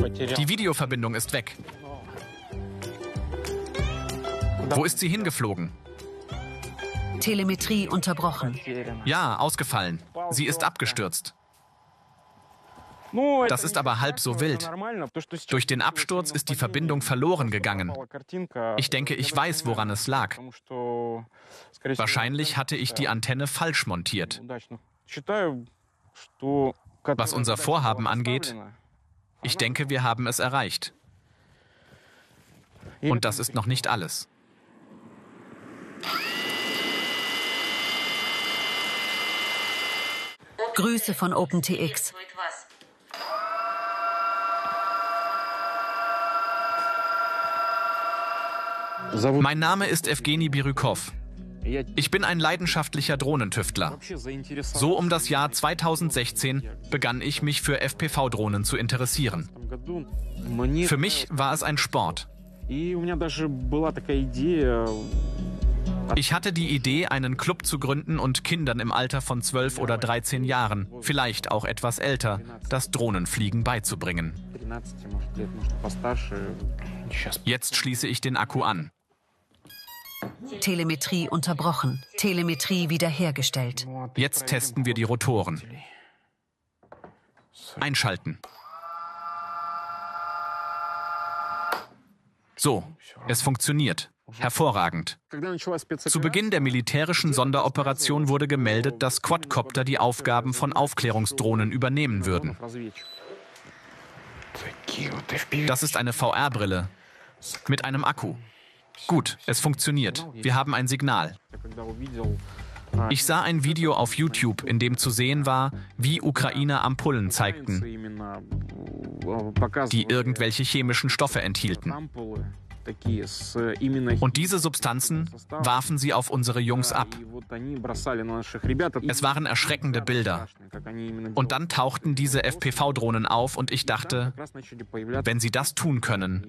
Die Videoverbindung ist weg. Wo ist sie hingeflogen? Telemetrie unterbrochen. Ja, ausgefallen. Sie ist abgestürzt. Das ist aber halb so wild. Durch den Absturz ist die Verbindung verloren gegangen. Ich denke, ich weiß, woran es lag. Wahrscheinlich hatte ich die Antenne falsch montiert. Was unser Vorhaben angeht, ich denke, wir haben es erreicht. Und das ist noch nicht alles. Grüße von OpenTX. Mein Name ist Evgeny Birykov. Ich bin ein leidenschaftlicher Drohnentüftler. So um das Jahr 2016 begann ich, mich für FPV-Drohnen zu interessieren. Für mich war es ein Sport. Ich hatte die Idee, einen Club zu gründen und Kindern im Alter von 12 oder 13 Jahren, vielleicht auch etwas älter, das Drohnenfliegen beizubringen. Jetzt schließe ich den Akku an. Telemetrie unterbrochen. Telemetrie wiederhergestellt. Jetzt testen wir die Rotoren. Einschalten. So, es funktioniert. Hervorragend. Zu Beginn der militärischen Sonderoperation wurde gemeldet, dass Quadcopter die Aufgaben von Aufklärungsdrohnen übernehmen würden. Das ist eine VR-Brille mit einem Akku. Gut, es funktioniert. Wir haben ein Signal. Ich sah ein Video auf YouTube, in dem zu sehen war, wie Ukrainer Ampullen zeigten, die irgendwelche chemischen Stoffe enthielten. Und diese Substanzen warfen sie auf unsere Jungs ab. Es waren erschreckende Bilder. Und dann tauchten diese FPV-Drohnen auf und ich dachte, wenn sie das tun können,